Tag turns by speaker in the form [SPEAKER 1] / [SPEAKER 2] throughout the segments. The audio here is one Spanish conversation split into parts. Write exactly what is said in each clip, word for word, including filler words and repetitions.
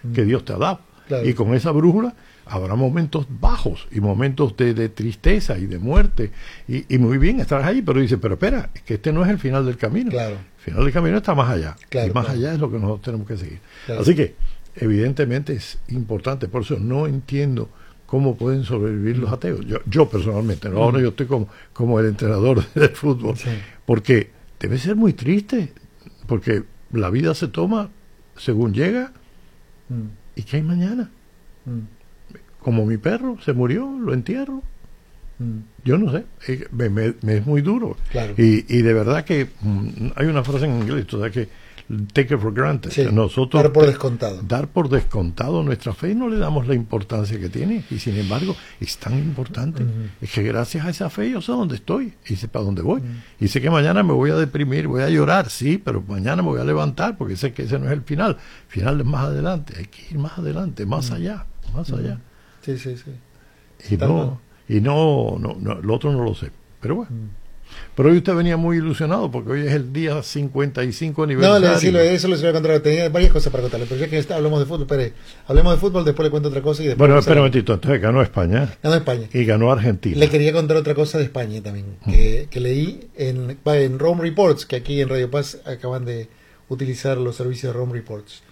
[SPEAKER 1] mm.
[SPEAKER 2] que Dios te ha dado.
[SPEAKER 1] Claro.
[SPEAKER 2] Y con esa brújula habrá momentos bajos y momentos de, de tristeza y de muerte. Y, y muy bien, estarás ahí, pero dices, pero espera, es que este no es el final del camino.
[SPEAKER 1] Claro.
[SPEAKER 2] El final del camino está más allá.
[SPEAKER 1] Claro,
[SPEAKER 2] y más
[SPEAKER 1] claro.
[SPEAKER 2] allá es lo que nosotros tenemos que seguir.
[SPEAKER 1] Claro.
[SPEAKER 2] Así que, evidentemente, es importante. Por eso no entiendo cómo pueden sobrevivir los ateos. Yo, yo personalmente, ¿no? Ahora yo estoy como, como el entrenador de fútbol.
[SPEAKER 1] Sí.
[SPEAKER 2] Porque debe ser muy triste. Porque la vida se toma según llega.
[SPEAKER 1] Mm.
[SPEAKER 2] ¿Y qué hay mañana?
[SPEAKER 1] Mm.
[SPEAKER 2] Como mi perro se murió, lo entierro.
[SPEAKER 1] Mm.
[SPEAKER 2] Yo no sé, eh, me, me, me es muy duro.
[SPEAKER 1] Claro.
[SPEAKER 2] Y, y de verdad que mm, hay una frase en inglés, o sea que take it for granted.
[SPEAKER 1] Sí,
[SPEAKER 2] Nosotros
[SPEAKER 1] dar por descontado.
[SPEAKER 2] Dar por descontado nuestra fe y no le damos la importancia que tiene. Y sin embargo, es tan importante.
[SPEAKER 1] Uh-huh.
[SPEAKER 2] Es que gracias a esa fe yo sé dónde estoy y sé para dónde voy.
[SPEAKER 1] Uh-huh.
[SPEAKER 2] Y sé que mañana me voy a deprimir, voy a llorar, sí, pero mañana me voy a levantar porque sé que ese no es el final. El final es más adelante, hay que ir más adelante, más uh-huh. allá, más uh-huh. allá.
[SPEAKER 1] Sí, sí, sí.
[SPEAKER 2] Y no, y no, no, no, lo otro no lo sé. Pero bueno. Mm. Pero hoy usted venía muy ilusionado porque hoy es el día cincuenta y cinco aniversario.
[SPEAKER 1] No, sí, eso les voy a contar. Tenía varias cosas para contarle, pero ya que está, hablamos de fútbol, espere, hablemos de fútbol, después le cuento otra cosa y después.
[SPEAKER 2] Bueno, espera un momentito, entonces ganó España.
[SPEAKER 1] Ganó España.
[SPEAKER 2] Y ganó Argentina.
[SPEAKER 1] Le quería contar otra cosa de España también, mm. que, que leí en, en Rome Reports, que aquí en Radio Paz acaban de utilizar los servicios de Rome Reports.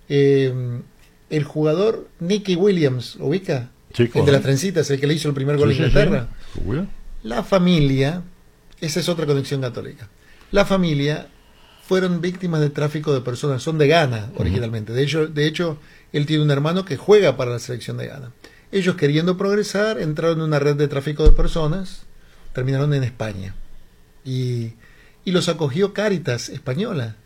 [SPEAKER 1] Eh, el jugador Nicky Williams, ¿ubica?
[SPEAKER 2] Sí,
[SPEAKER 1] el de las trencitas, el que le hizo el primer gol
[SPEAKER 2] sí,
[SPEAKER 1] a Inglaterra.
[SPEAKER 2] Sí, sí.
[SPEAKER 1] La familia, esa es otra conexión católica. La familia fueron víctimas de tráfico de personas, son de Ghana originalmente. Uh-huh. De hecho, de hecho, él tiene un hermano que juega para la selección de Ghana. Ellos, queriendo progresar, entraron en una red de tráfico de personas, terminaron en España. Y, y los acogió Cáritas española.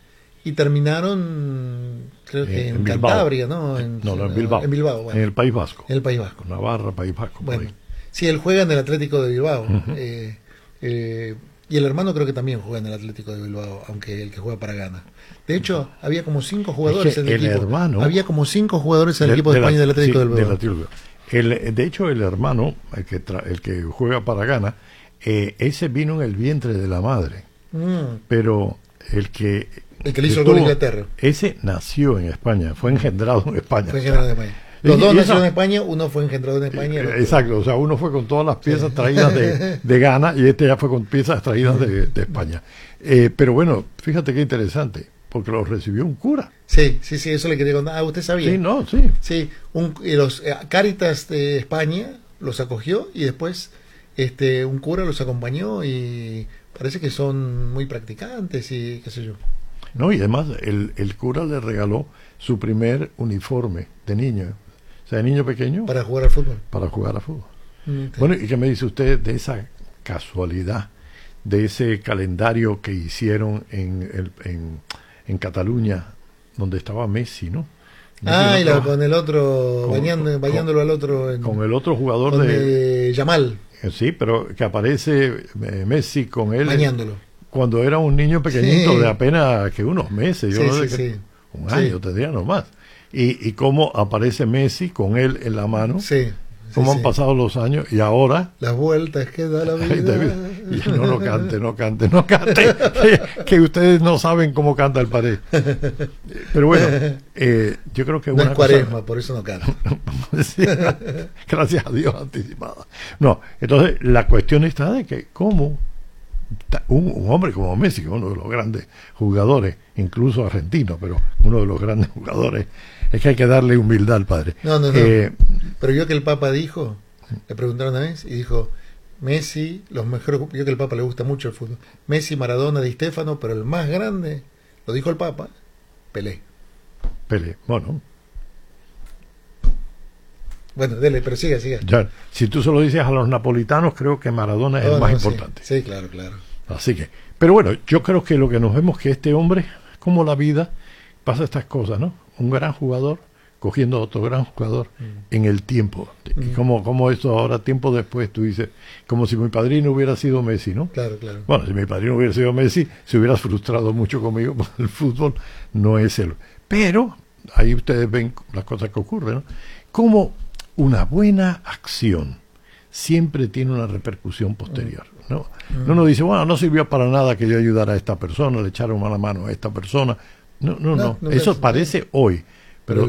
[SPEAKER 1] Y terminaron, creo que eh, en, en Cantabria, ¿no? En,
[SPEAKER 2] no, no, en Bilbao.
[SPEAKER 1] En Bilbao, bueno.
[SPEAKER 2] En el País Vasco.
[SPEAKER 1] En el País Vasco.
[SPEAKER 2] Navarra, País Vasco.
[SPEAKER 1] Bueno, sí, él juega en el Atlético de Bilbao.
[SPEAKER 2] Uh-huh.
[SPEAKER 1] eh, eh, y el hermano creo que también juega en el Atlético de Bilbao, aunque el que juega para Ghana. De hecho, había como cinco jugadores
[SPEAKER 2] es que
[SPEAKER 1] en el,
[SPEAKER 2] el
[SPEAKER 1] equipo.
[SPEAKER 2] Hermano,
[SPEAKER 1] había como cinco jugadores en el de, equipo de, de España la, del Atlético
[SPEAKER 2] sí,
[SPEAKER 1] del Bilbao.
[SPEAKER 2] Del Atlético. El, de hecho, el hermano, el que, tra- el que juega para Ghana, eh, ese vino en el vientre de la madre. Mm. Pero el que...
[SPEAKER 1] El que le hizo el gol a Inglaterra.
[SPEAKER 2] Ese nació en España, fue engendrado en España.
[SPEAKER 1] Fue engendrado en España. Los dos nacieron en España, uno fue engendrado en España.
[SPEAKER 2] Eh, exacto, o sea, uno fue con todas las piezas sí. traídas de, de Ghana y este ya fue con piezas traídas de, de España. Eh, pero bueno, fíjate qué interesante, porque lo recibió un cura.
[SPEAKER 1] Sí, sí, sí, eso le quería contar. Ah, ¿usted sabía?
[SPEAKER 2] Sí, no, sí.
[SPEAKER 1] Sí, un, los eh, Cáritas de España los acogió y después este un cura los acompañó y parece que son muy practicantes y qué sé yo.
[SPEAKER 2] No, y además el, el cura le regaló su primer uniforme de niño, o sea, de niño pequeño.
[SPEAKER 1] Para jugar al fútbol.
[SPEAKER 2] Para jugar al fútbol.
[SPEAKER 1] Okay.
[SPEAKER 2] Bueno, ¿y qué me dice usted de esa casualidad, de ese calendario que hicieron en, el, en, en Cataluña, donde estaba Messi, ¿no?
[SPEAKER 1] Messi ah, y la, con el otro, con, bañando, con, bañándolo al otro. En,
[SPEAKER 2] con el otro jugador
[SPEAKER 1] con
[SPEAKER 2] de...
[SPEAKER 1] de Yamal.
[SPEAKER 2] Sí, pero que aparece eh, Messi con él.
[SPEAKER 1] Bañándolo.
[SPEAKER 2] Cuando era un niño pequeñito, sí. de apenas que unos meses, yo
[SPEAKER 1] sí,
[SPEAKER 2] no sé
[SPEAKER 1] sí,
[SPEAKER 2] que,
[SPEAKER 1] sí.
[SPEAKER 2] un año sí. tendría nomás. Y, y cómo aparece Messi con él en la mano,
[SPEAKER 1] sí, sí,
[SPEAKER 2] cómo
[SPEAKER 1] sí.
[SPEAKER 2] han pasado los años y ahora...
[SPEAKER 1] Las vueltas que da la vida.
[SPEAKER 2] Y no, no cante, no cante, no cante, que, que ustedes no saben cómo canta el pared. Pero bueno, eh, yo creo que...
[SPEAKER 1] No
[SPEAKER 2] una
[SPEAKER 1] es cuaresma,
[SPEAKER 2] cosa,
[SPEAKER 1] por eso no canta.
[SPEAKER 2] Sí, gracias a Dios anticipada. No, entonces la cuestión está de que cómo... Un, un hombre como Messi, uno de los grandes jugadores, incluso argentino, pero uno de los grandes jugadores, es que hay que darle humildad al padre.
[SPEAKER 1] No, no, no.
[SPEAKER 2] Eh,
[SPEAKER 1] pero yo que el Papa dijo, le preguntaron a Messi y dijo, Messi, los mejores, yo que el Papa le gusta mucho el fútbol, Messi, Maradona, Di Stéfano, pero el más grande, lo dijo el Papa, Pelé.
[SPEAKER 2] Pelé, bueno.
[SPEAKER 1] Bueno, dele, pero siga, siga.
[SPEAKER 2] Ya, si tú se lo dices a los napolitanos, creo que Maradona es
[SPEAKER 1] oh,
[SPEAKER 2] el más
[SPEAKER 1] no,
[SPEAKER 2] importante.
[SPEAKER 1] Sí, sí, claro, claro.
[SPEAKER 2] Así que, pero bueno, yo creo que lo que nos vemos que este hombre, como la vida, pasa estas cosas, ¿no? Un gran jugador cogiendo a otro gran jugador mm. en el tiempo. Mm. Como, como esto ahora, tiempo después, tú dices, como si mi padrino hubiera sido Messi, ¿no?
[SPEAKER 1] Claro, claro.
[SPEAKER 2] Bueno, si mi padrino hubiera sido Messi, se hubiera frustrado mucho conmigo, porque el fútbol no es él. Pero, ahí ustedes ven las cosas que ocurren, ¿no? Como una buena acción siempre tiene una repercusión posterior, ¿no? Mm. Uno dice, bueno, no sirvió para nada que yo ayudara a esta persona, le echara una mano a esta persona. No, no, no. no. no Eso parece hoy.